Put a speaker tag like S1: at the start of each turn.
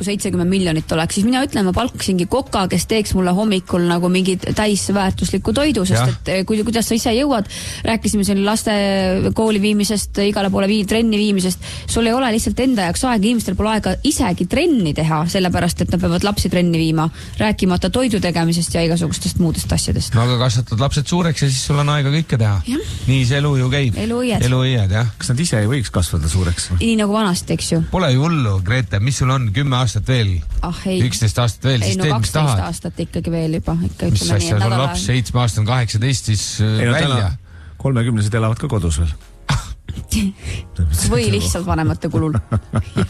S1: kui 70 miljonit oleks, siis mina ütlen, ma palkasingi koka, kes teeks mulle hommikul nagu mingi täisväärtusliku toidu, sest et kuidas sa ise jõuad, rääkisime siin laste kooli viimisest, igale poole trenni viimisest, sul ei ole lihtsalt enda jaoks aega, inimestel pole aega isegi trenni teha, sellepärast, et nad peavad lapsi trenni viima, rääkimata toidu tegemisest ja igasugustest muudest asjadest.
S2: No aga kasvatad lapsed suureks ja siis sul on aega kõike teha. Ja. Nii see elu ju käib. Eluiied, jah.
S3: Kas nad ise ei võiks kasvada suureks?
S1: Nii nagu vanasti, eks ju.
S2: Pole ju hullu, Grete, mis sul on 10 aastat veel? 11 aastat veel, siis teed, mis tahad.
S1: 12 aastat ikkagi veel juba.
S2: Mis asja, sul laps 7 aastat on 18, siis välja.
S3: 30-sed elavad ka kodus veel.
S1: Või lihtsalt vanemate kulul.